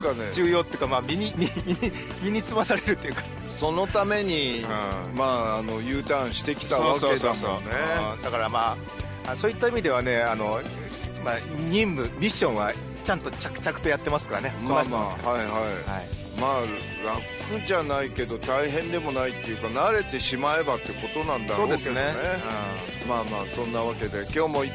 重要っていうか、まあ、身につまされるっていうか、 そのために、まあU ターンしてきたわけだもんね。 だからまあそういった意味ではね、まあ、ミッションはちゃんと着々とやってますからね。 まあまあ、はいはい、まあ楽じゃないけど大変でもないっていうか、慣れてしまえばってことなんだろうけどね。 そうですね。 まあまあそんなわけで今日も